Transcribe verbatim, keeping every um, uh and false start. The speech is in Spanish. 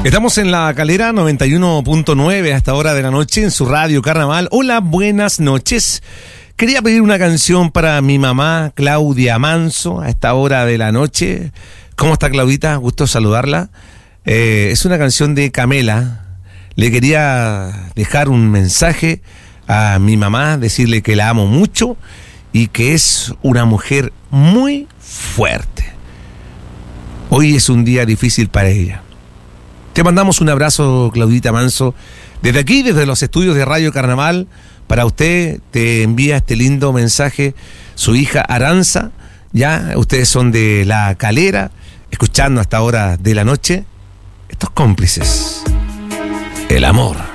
Estamos en La Calera noventa y uno punto nueve a esta hora de la noche en su radio Carnaval. Hola, buenas noches. Quería pedir una canción para mi mamá Claudia Manso a esta hora de la noche. ¿Cómo está, Claudita? Gusto saludarla. Eh, es una canción de Camela. Le quería dejar un mensaje a mi mamá, decirle que la amo mucho y que es una mujer muy fuerte. Hoy es un día difícil para ella. Te mandamos un abrazo, Claudita Manso. Desde aquí, desde los estudios de Radio Carnaval, para usted te envía este lindo mensaje su hija Aranza. Ya, ustedes son de La Calera, escuchando hasta hora de la noche estos cómplices. El amor.